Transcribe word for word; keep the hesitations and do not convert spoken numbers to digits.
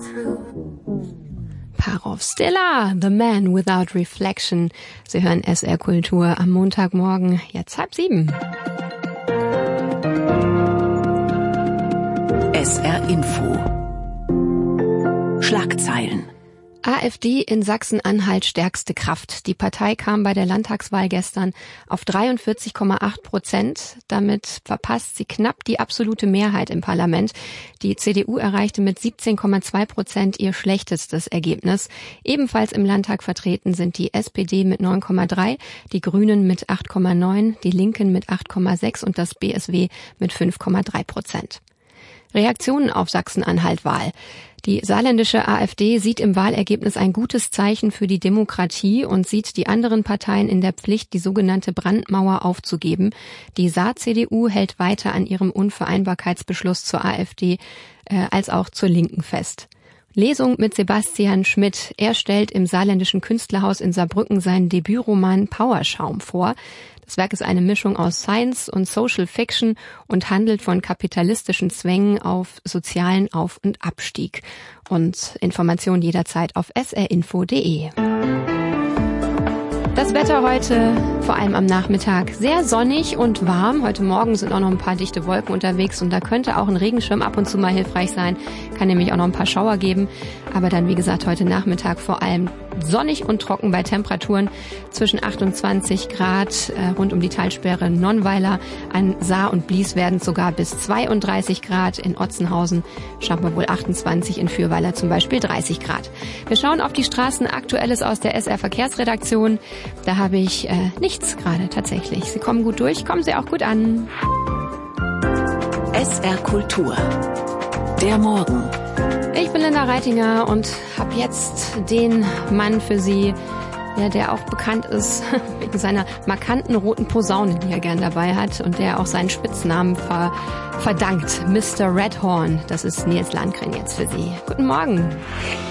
Parov Stella, The Man Without Reflection. Sie hören S R Kultur am Montagmorgen, jetzt halb sieben. S R Info. Schlagzeilen. AfD in Sachsen-Anhalt stärkste Kraft. Die Partei kam bei der Landtagswahl gestern auf dreiundvierzig Komma acht Prozent. Damit verpasst sie knapp die absolute Mehrheit im Parlament. Die C D U erreichte mit siebzehn Komma zwei Prozent ihr schlechtestes Ergebnis. Ebenfalls im Landtag vertreten sind die S P D mit neun Komma drei, die Grünen mit acht Komma neun, die Linken mit acht Komma sechs und das B S W mit fünf Komma drei Prozent. Reaktionen auf Sachsen-Anhalt-Wahl. Die saarländische AfD sieht im Wahlergebnis ein gutes Zeichen für die Demokratie und sieht die anderen Parteien in der Pflicht, die sogenannte Brandmauer aufzugeben. Die Saar-C D U hält weiter an ihrem Unvereinbarkeitsbeschluss zur AfD äh, als auch zur Linken fest. Lesung mit Sebastian Schmidt. Er stellt im Saarländischen Künstlerhaus in Saarbrücken seinen Debütroman Powerschaum vor. Das Werk ist eine Mischung aus Science und Social Fiction und handelt von kapitalistischen Zwängen auf sozialen Auf- und Abstieg. Und Informationen jederzeit auf s r info punkt d e. Das Wetter heute, vor allem am Nachmittag, sehr sonnig und warm. Heute Morgen sind auch noch ein paar dichte Wolken unterwegs und da könnte auch ein Regenschirm ab und zu mal hilfreich sein. Kann nämlich auch noch ein paar Schauer geben. Aber dann, wie gesagt, heute Nachmittag vor allem sonnig und trocken bei Temperaturen zwischen achtundzwanzig Grad äh, rund um die Talsperre Nonnweiler. An Saar und Blies werden sogar bis zweiunddreißig Grad. In Otzenhausen schaffen wir wohl achtundzwanzig, in Fürweiler zum Beispiel dreißig Grad. Wir schauen auf die Straßen. Aktuelles aus der S R Verkehrsredaktion. Da habe ich äh, nichts gerade tatsächlich. Sie kommen gut durch, kommen Sie auch gut an. S R Kultur. Der Morgen. Ich bin Linda Reitinger und habe jetzt den Mann für Sie, ja, der auch bekannt ist wegen seiner markanten roten Posaune, die er gern dabei hat und der auch seinen Spitznamen ver- verdankt. Mister Redhorn. Das ist Nils Landgren jetzt für Sie. Guten Morgen.